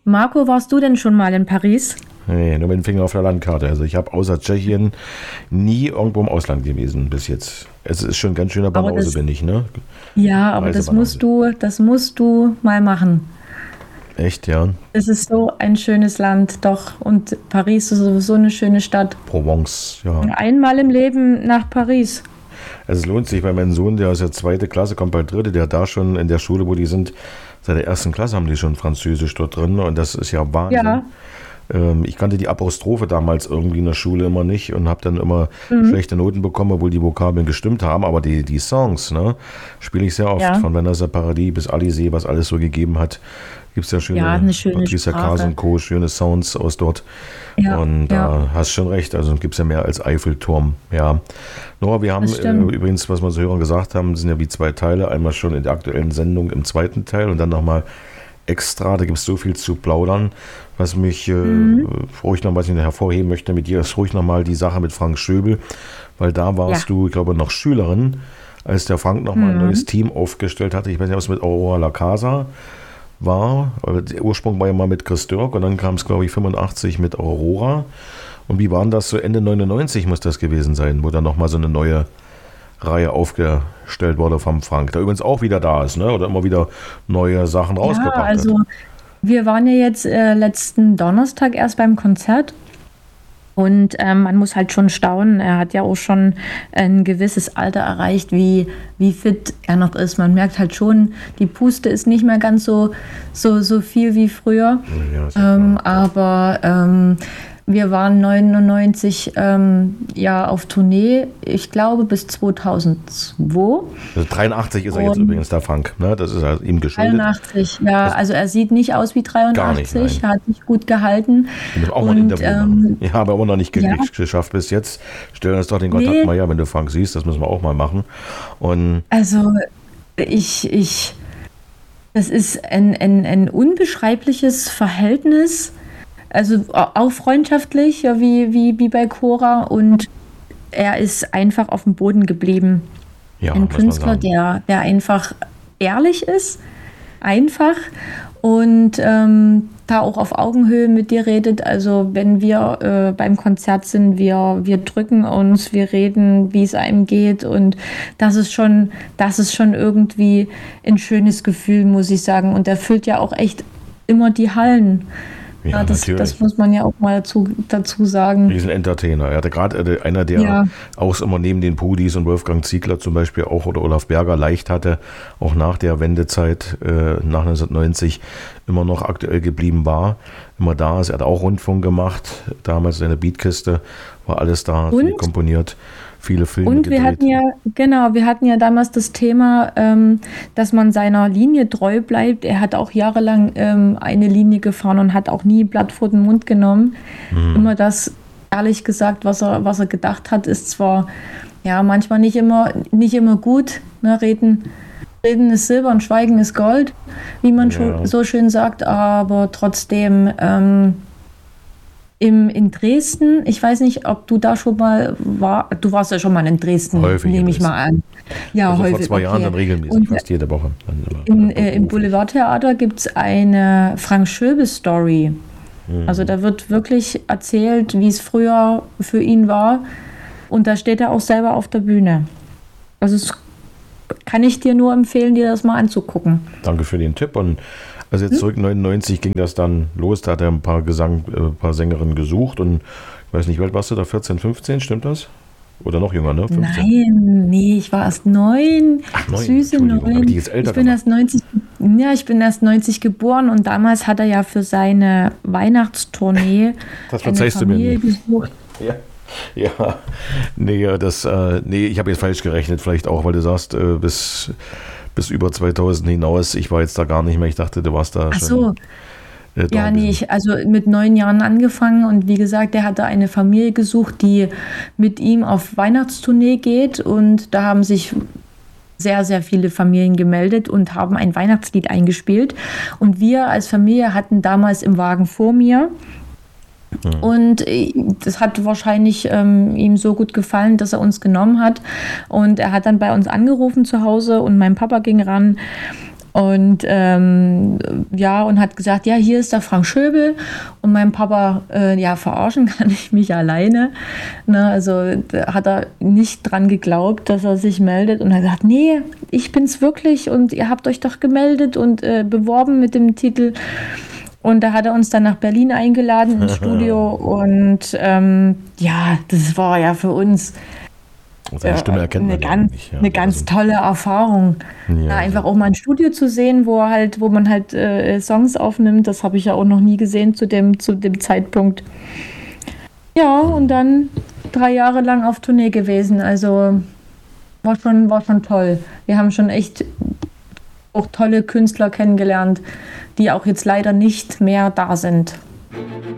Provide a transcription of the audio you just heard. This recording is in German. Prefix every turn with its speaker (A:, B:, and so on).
A: Marco, warst du denn schon mal in Paris?
B: Nee, nur mit dem Finger auf der Landkarte. Also ich habe außer Tschechien nie irgendwo im Ausland gewesen bis jetzt. Es ist schon ein ganz schöner
A: Aber
B: Banause, bin ich, ne?
A: ja, aber das musst du mal machen.
B: Echt, ja.
A: Es ist so ein schönes Land, doch. Und Paris ist sowieso eine schöne Stadt.
B: Provence, ja.
A: Einmal im Leben nach Paris.
B: Also es lohnt sich, weil mein Sohn, der ist ja 2. Klasse, kommt bald 3., der hat da schon in der Schule, wo die sind, seit der 1. Klasse haben die schon Französisch dort drin und das ist ja Wahnsinn.
A: Ja.
B: Ich kannte die Apostrophe damals irgendwie in der Schule immer nicht und habe dann immer schlechte Noten bekommen, obwohl die Vokabeln gestimmt haben. Aber die Songs, ne, spiele ich sehr oft.
A: Ja.
B: Von Vanessa Paradis bis Alizé, was alles so gegeben hat. Gibt es ja schöne,
A: Eine schöne
B: Patricia
A: Sprache.
B: Kaas und Co., schöne Sounds aus dort.
A: Ja,
B: Und da
A: ja.
B: hast schon recht, also gibt es ja mehr als Eiffelturm. Ja. Nora, wir haben
A: Das stimmt.
B: übrigens, was wir so hören gesagt haben, sind ja wie 2 Teile. Einmal schon in der aktuellen Sendung im 2. Teil und dann nochmal extra. Da gibt es so viel zu plaudern. Was mich ruhig noch, was ich hervorheben möchte mit dir, ist ruhig nochmal die Sache mit Frank Schöbel, weil da warst du, ich glaube, noch Schülerin, als der Frank nochmal ein neues Team aufgestellt hatte. Ich weiß nicht, was mit Aurora La Casa war. Der Ursprung war ja mal mit Chris Dirk und dann kam es, glaube ich, 85 mit Aurora. Und wie war denn das so? Ende 99 muss das gewesen sein, wo dann nochmal so eine neue Reihe aufgestellt wurde vom Frank, der übrigens auch wieder da ist, ne? Oder immer wieder neue Sachen rausgebracht
A: Ja, also
B: hat.
A: wir waren ja jetzt letzten Donnerstag erst beim Konzert und man muss halt schon staunen. Er hat ja auch schon ein gewisses Alter erreicht, wie fit er noch ist. Man merkt halt schon, die Puste ist nicht mehr ganz so viel wie früher.
B: Ja, ist ja klar.
A: Aber wir waren 99 auf Tournee, ich glaube bis 2002.
B: Also 83 ist er jetzt
A: Und
B: übrigens, der Frank, ne? Das ist halt ihm geschuldet.
A: 83, ja, also er sieht nicht aus wie
B: Gar
A: 83,
B: nicht, nein.
A: er hat sich gut gehalten.
B: Ich muss auch mal ein Interview machen. Ja, aber immer noch nicht geschafft bis jetzt. Stell uns doch den Kontakt
A: Nee.
B: mal her, wenn du Frank siehst, das müssen wir auch mal machen. Und
A: Also das ist ein unbeschreibliches Verhältnis, also auch freundschaftlich, ja, wie bei Cora, und er ist einfach auf dem Boden geblieben.
B: ja,
A: Ein
B: muss man
A: Künstler,
B: sagen.
A: der einfach ehrlich ist, einfach und da auch auf Augenhöhe mit dir redet. Also wenn wir beim Konzert sind, wir drücken uns, wir reden, wie es einem geht, und das ist schon irgendwie ein schönes Gefühl, muss ich sagen. Und er füllt ja auch echt immer die Hallen.
B: Ja,
A: das
B: natürlich.
A: muss man ja auch mal dazu sagen.
B: Riesen-Entertainer. Er hatte gerade einer, der
A: Ja.
B: auch immer neben den Pudis und Wolfgang Ziegler zum Beispiel auch oder Olaf Berger leicht hatte, auch nach der Wendezeit, nach 1990, immer noch aktuell geblieben war. Immer da ist. Er hat auch Rundfunk gemacht. Damals seine Beatkiste war alles da, viel komponiert, viele Filme
A: Und
B: gedreht.
A: wir hatten ja damals das Thema, dass man seiner Linie treu bleibt. Er hat auch jahrelang eine Linie gefahren und hat auch nie ein Blatt vor den Mund genommen. Immer das, ehrlich gesagt, was er gedacht hat, ist zwar ja manchmal nicht immer gut, ne? Reden ist Silber und Schweigen ist Gold, wie man so schön sagt, aber trotzdem in Dresden, ich weiß nicht, ob du da schon mal du warst ja schon mal in Dresden,
B: Häufig
A: nehme
B: in
A: ich mal an. Ja,
B: Also
A: häufig.
B: vor 2 Jahren dann regelmäßig,
A: Und
B: fast jede Woche. Dann immer
A: im Boulevardtheater gibt es eine Frank Schöbel-Story. Also da wird wirklich erzählt, wie es früher für ihn war. Und da steht er auch selber auf der Bühne. Also das kann ich dir nur empfehlen, dir das mal anzugucken.
B: Danke für den Tipp. Und also jetzt zurück 99 ging das dann los. Da hat er ein paar Sängerinnen gesucht. Und ich weiß nicht, wie alt warst du da? 14, 15, stimmt das? Oder noch jünger, ne? 15?
A: Nein, nee, ich war erst 9.
B: Ach, 9,
A: Süße
B: Entschuldigung,
A: 9.
B: hab ich dich jetzt älter
A: Ich bin
B: gemacht?
A: erst 90. Ja, ich bin erst 90 geboren und damals hat er ja für seine Weihnachtstournee
B: Das
A: eine
B: verzeihst du mir
A: Familie
B: nie.
A: gesucht.
B: Ja, nee, ich habe jetzt falsch gerechnet, vielleicht auch, weil du sagst, bis über 2000 hinaus, ich war jetzt da gar nicht mehr, ich dachte, du warst da
A: Ach
B: schon.
A: so. Ja, nee, also mit 9 Jahren angefangen und wie gesagt, er hatte eine Familie gesucht, die mit ihm auf Weihnachtstournee geht, und da haben sich sehr, sehr viele Familien gemeldet und haben ein Weihnachtslied eingespielt, und wir als Familie hatten damals im Wagen vor mir. Und das hat wahrscheinlich ihm so gut gefallen, dass er uns genommen hat. Und er hat dann bei uns angerufen zu Hause und mein Papa ging ran. Und ja, und hat gesagt, ja, hier ist der Frank Schöbel. Und mein Papa, ja, verarschen kann ich mich alleine. Ne, also da hat er nicht dran geglaubt, dass er sich meldet. Und er hat gesagt, nee, ich bin's wirklich. Und ihr habt euch doch gemeldet und beworben mit dem Titel. Und da hat er uns dann nach Berlin eingeladen ins Studio. Und ja, das war ja für uns
B: seine Stimme erkennt man
A: eine ganz tolle Erfahrung. Ja, einfach auch mal ein Studio zu sehen, wo man halt Songs aufnimmt, das habe ich ja auch noch nie gesehen zu dem Zeitpunkt. Ja, und dann 3 Jahre lang auf Tournee gewesen. Also war schon toll. Wir haben schon echt auch tolle Künstler kennengelernt, die auch jetzt leider nicht mehr da sind.